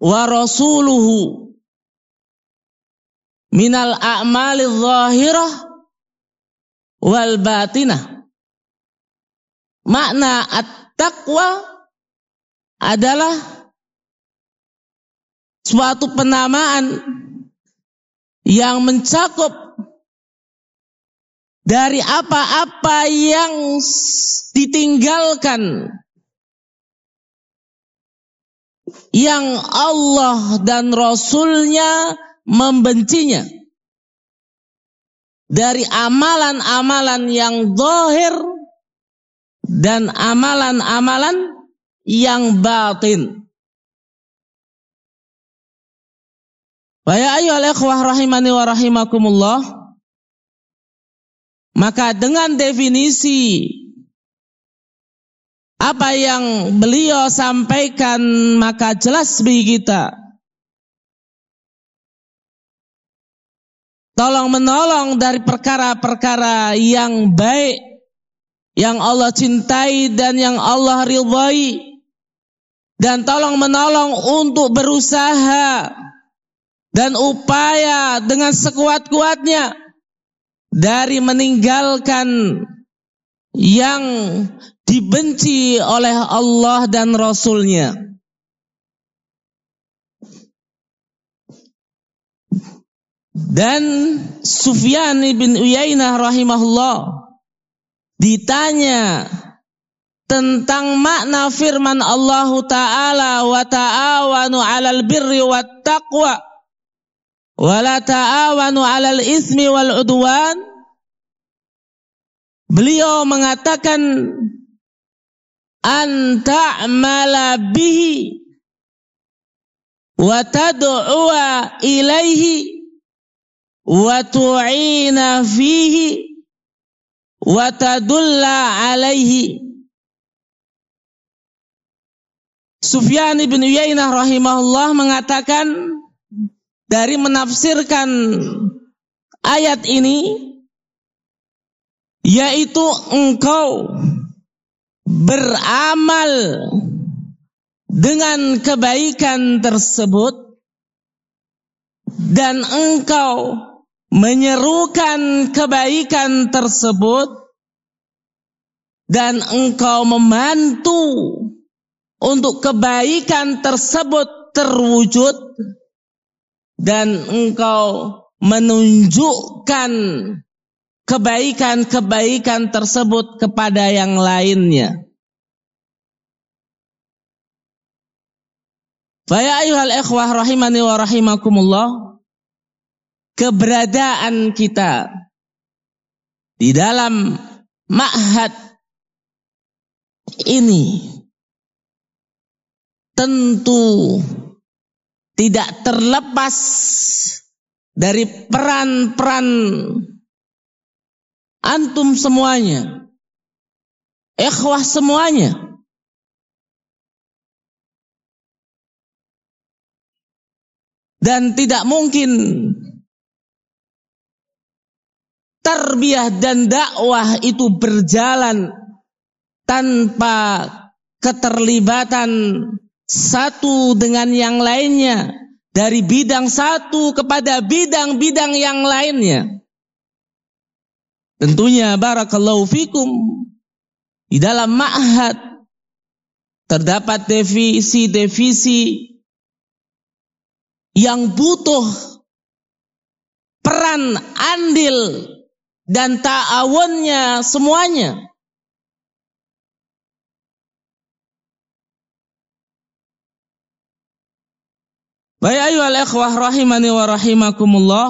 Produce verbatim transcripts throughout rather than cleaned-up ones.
wa rasuluhu minal a'mali zahirah wal batinah. Makna at-taqwa adalah suatu penamaan yang mencakup dari apa-apa yang ditinggalkan, yang Allah dan Rasulnya membencinya, dari amalan-amalan yang zahir dan amalan-amalan yang batin. Wa ya ayyuhal ikhwah rahimani wa rahimakumullah, maka dengan definisi apa yang beliau sampaikan, maka jelas bagi kita tolong menolong dari perkara-perkara yang baik, yang Allah cintai dan yang Allah ridhai, dan tolong menolong untuk berusaha dan upaya dengan sekuat-kuatnya dari meninggalkan yang dibenci oleh Allah dan Rasulnya. Dan Sufyan bin Uyainah rahimahullah ditanya tentang makna firman Allah Ta'ala, wa ta'awanu 'alal birri wat taqwa wa la ta'awanu 'alal ismi wal 'udwan. Beliau mengatakan an ta'mala bihi wa tad'uwa ilaihi wa tu'ina fihi wa tadulla alaihi. Sufyan bin Uyainah rahimahullah mengatakan dari menafsirkan ayat ini, yaitu engkau beramal dengan kebaikan tersebut dan engkau menyerukan kebaikan tersebut dan engkau membantu untuk kebaikan tersebut terwujud, dan engkau menunjukkan kebaikan-kebaikan tersebut kepada yang lainnya. Fa ya ayyuhal ikhwah rahimani wa rahimakumullah, keberadaan kita di dalam ma'had ini tentu tidak terlepas dari peran-peran antum semuanya, ikhwah semuanya. Dan tidak mungkin tarbiyah dan dakwah itu berjalan tanpa keterlibatan satu dengan yang lainnya, dari bidang satu kepada bidang-bidang yang lainnya. Tentunya barakallahu fikum, di dalam ma'had terdapat divisi-divisi yang butuh peran andil dan ta'awunnya semuanya. Baik ayyuhal ikhwah rahimani wa rahimakumullah,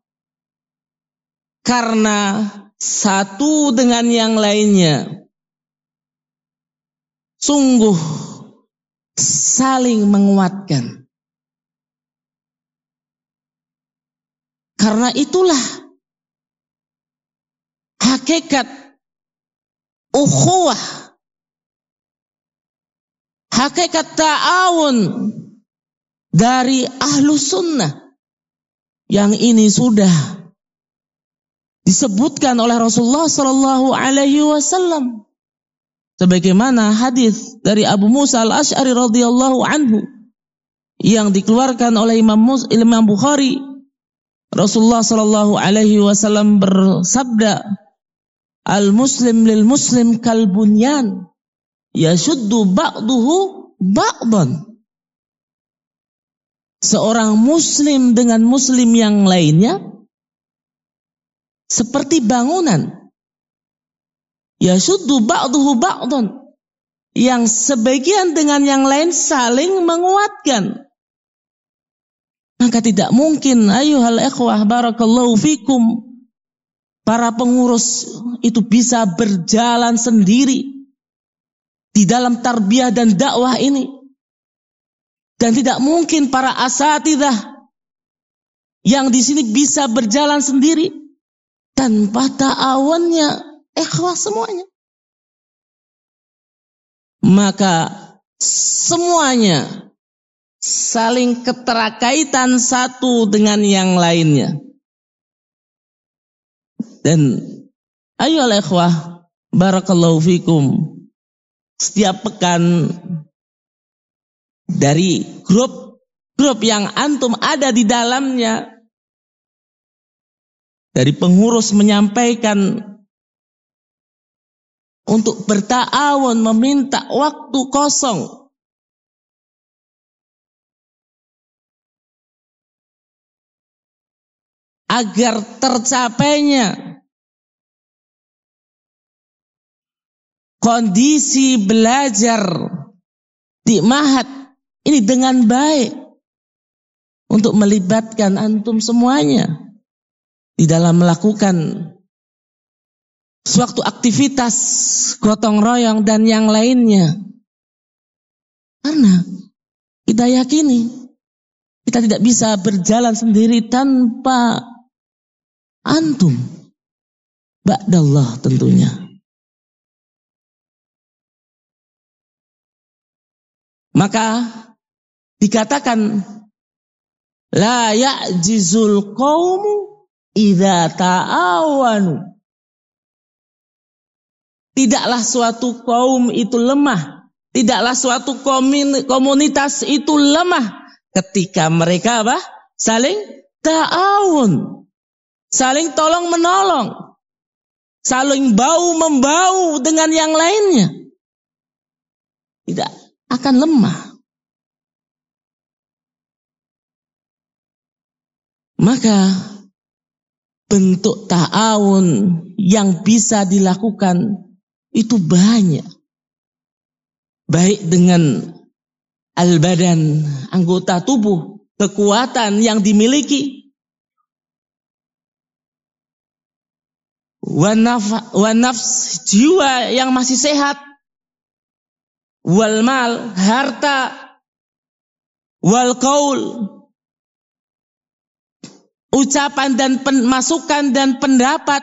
karena satu dengan yang lainnya sungguh saling menguatkan. Karena itulah hakikat ukhuwah, hakikat ta'awun dari ahlu sunnah, yang ini sudah disebutkan oleh Rasulullah Sallallahu Alaihi Wasallam, sebagaimana hadis dari Abu Musa al-Ash'ari radhiyallahu anhu yang dikeluarkan oleh Imam Mus, Imam Bukhari, Rasulullah Shallallahu Alaihi Wasallam bersabda, al muslim lil muslim kal bunyan yashuddu ba'duhu ba'dan. Seorang muslim dengan muslim yang lainnya seperti bangunan, yashuddu ba'duhu ba'dan, yang sebagian dengan yang lain saling menguatkan. Maka tidak mungkin, ayuhal ikhwah barakallahu fikum, para pengurus itu bisa berjalan sendiri di dalam tarbiyah dan dakwah ini. Dan tidak mungkin para asatidzah yang di sini bisa berjalan sendiri tanpa ta'awunnya ikhwah semuanya. Maka semuanya saling keterkaitan satu dengan yang lainnya. Dan ayolah ikhwah barakallahu fikum, setiap pekan dari grup-grup yang antum ada di dalamnya, dari pengurus menyampaikan untuk berta'awun, meminta waktu kosong agar tercapainya kondisi belajar di ma'had ini dengan baik, untuk melibatkan antum semuanya di dalam melakukan suatu aktivitas gotong royong dan yang lainnya. Karena kita yakini kita tidak bisa berjalan sendiri tanpa antum, ba'dallah tentunya. Maka dikatakan la ya'jizul qaumu idza ta'awanu. Tidaklah suatu kaum itu lemah, tidaklah suatu komunitas itu lemah ketika mereka apa? Saling ta'awun, saling tolong menolong, saling bau membau dengan yang lainnya. Tidak akan lemah. Maka bentuk ta'awun yang bisa dilakukan itu banyak. Baik dengan al-badan, anggota tubuh, kekuatan yang dimiliki, wa nafs, jiwa yang masih sehat, wal mal, harta, wal qaul, ucapan dan pen, masukan dan pendapat.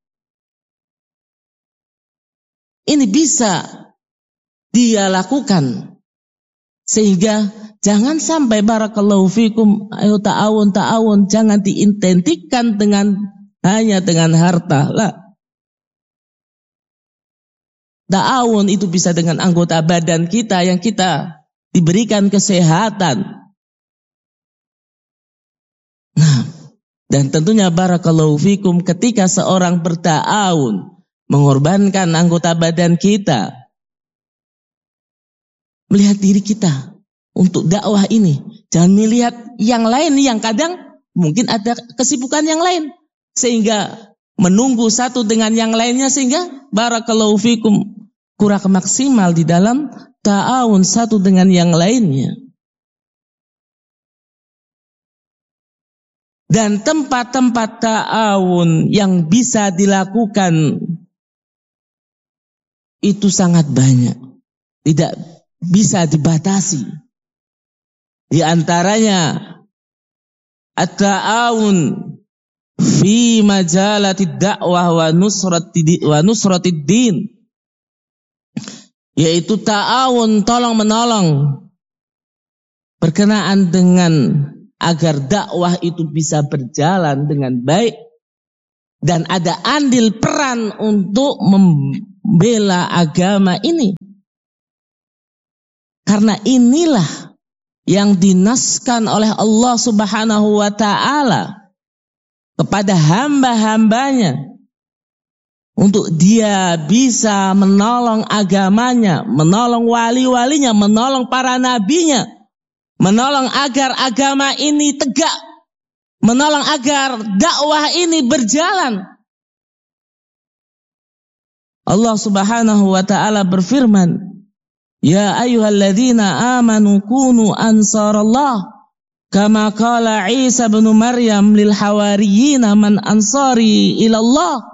Ini bisa dia lakukan, sehingga jangan sampai barakallahu fikum, ayo ta'awun ta'awun, jangan diidentikan dengan hanya dengan harta lah. Ta'awun itu bisa dengan anggota badan kita yang kita diberikan kesehatan. Nah, dan tentunya barakallahu fikum, ketika seorang berta'awun mengorbankan anggota badan kita, melihat diri kita untuk dakwah ini, jangan melihat yang lain yang kadang mungkin ada kesibukan yang lain, sehingga menunggu satu dengan yang lainnya, sehingga barakallahu fikum kurang maksimal di dalam ta'awun satu dengan yang lainnya. Dan tempat-tempat ta'awun yang bisa dilakukan itu sangat banyak, tidak bisa dibatasi. Di antaranya at-ta'awun fi majalati dakwah wa nusrati wa nusratid din, yaitu ta'awun tolong menolong berkenaan dengan agar dakwah itu bisa berjalan dengan baik dan ada andil peran untuk membela agama ini. Karena inilah yang dinaskan oleh Allah Subhanahu wa ta'ala kepada hamba-hambanya untuk dia bisa menolong agamanya, menolong wali-walinya, menolong para nabinya, menolong agar agama ini tegak, menolong agar dakwah ini berjalan. Allah Subhanahu wa ta'ala berfirman, ya ayyuhalladzina amanu kunu ansarallah kama qala Isa bin Maryam lil hawariyina man ansari ilallah.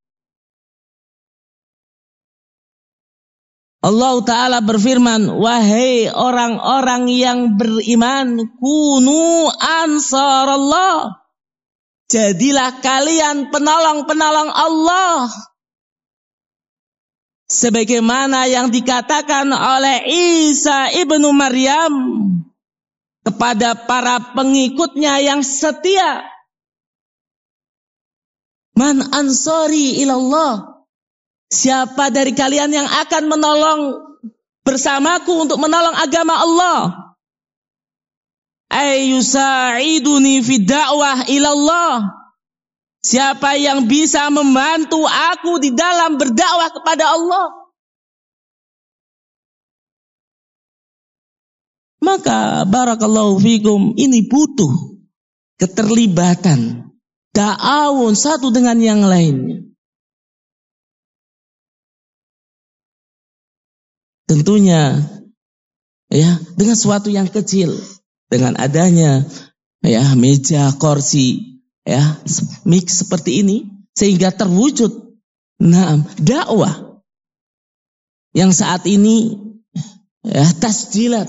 Allah Ta'ala berfirman, wahai orang-orang yang beriman, kunu ansarallah, jadilah kalian penolong-penolong Allah, sebagaimana yang dikatakan oleh Isa ibnu Maryam kepada para pengikutnya yang setia. Man ansari ilallah, siapa dari kalian yang akan menolong bersamaku untuk menolong agama Allah? Ay yusa'iduni fi da'wah ilallah, siapa yang bisa membantu aku di dalam berdakwah kepada Allah? Maka barakallahu fikum, ini butuh keterlibatan, ta'awun satu dengan yang lainnya. Tentunya ya dengan sesuatu yang kecil, dengan adanya ya meja, kursi, ya mix seperti ini, sehingga terwujud nah dakwah yang saat ini ya tasjilat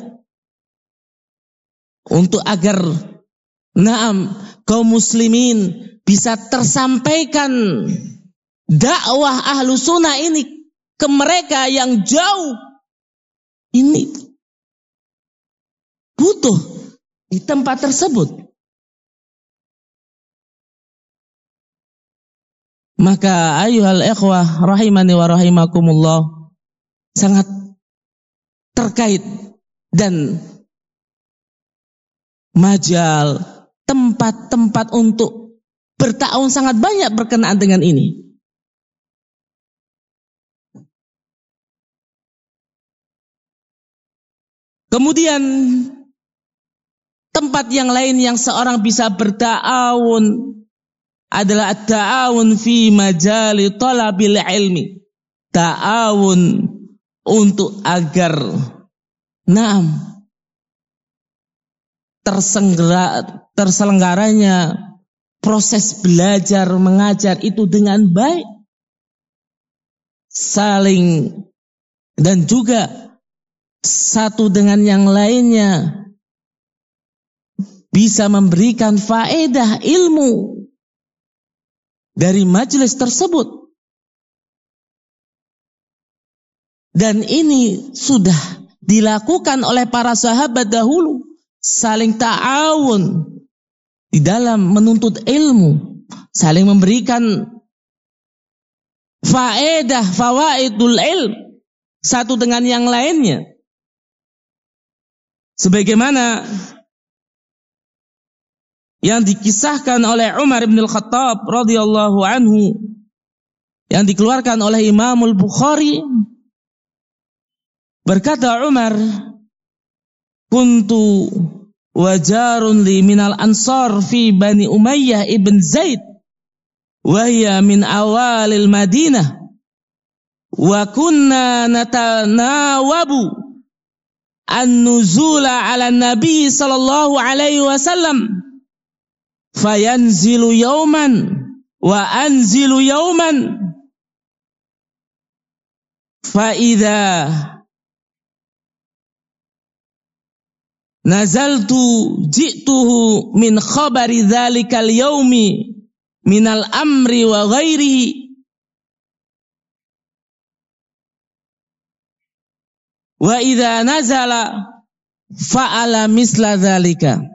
untuk agar naam kaum muslimin bisa tersampaikan dakwah ahlu sunnah ini ke mereka yang jauh. Ini butuh di tempat tersebut. Maka ayuhal ikhwah rahimani wa rahimakumullah, sangat terkait dan majal, tempat-tempat untuk bertaun sangat banyak berkenaan dengan ini. Kemudian tempat yang lain yang seorang bisa berta'awun adalah ta'awun fi majali talabil ilmi. Ta'awun untuk agar naam tersenggara, terselenggaranya proses belajar mengajar itu dengan baik, saling dan juga satu dengan yang lainnya bisa memberikan faedah ilmu dari majelis tersebut. Dan ini sudah dilakukan oleh para sahabat dahulu, saling ta'awun di dalam menuntut ilmu, saling memberikan faedah, fawaidul ilm satu dengan yang lainnya. Sebagaimana yang dikisahkan oleh Umar bin Al-Khattab radhiyallahu anhu, yang dikeluarkan oleh Imamul Bukhari, berkata Umar, kuntu wajarun li minal ansar fi Bani Umayyah ibn Zaid wa hiya min awalil Madinah wa kunna natanawabu an-nuzula ala nabi sallallahu alaihi wasallam fayanzilu yawman wa anzilu yawman fa idza nazaltu ji'tuhu min khabari dhalikal yawmi minal amri wa ghairihi wa idza nazala fa'ala misla dzalika.